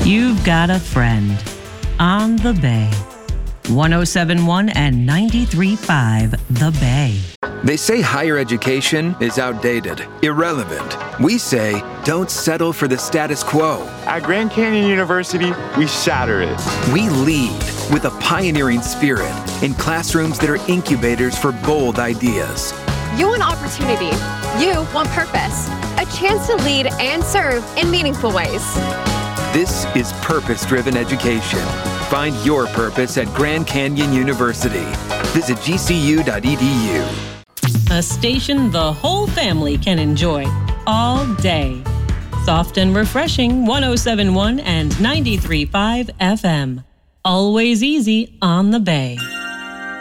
You've got a friend on the Bay. 107.1 and 93.5 The Bay. They say higher education is outdated, irrelevant. We say don't settle for the status quo. At Grand Canyon University, we shatter it. We lead with a pioneering spirit in classrooms that are incubators for bold ideas. You want opportunity. You want purpose. A chance to lead and serve in meaningful ways. This is purpose-driven education. Find your purpose at Grand Canyon University. Visit gcu.edu. A station the whole family can enjoy all day. Soft and refreshing 107.1 and 93.5 FM. Always easy on the Bay.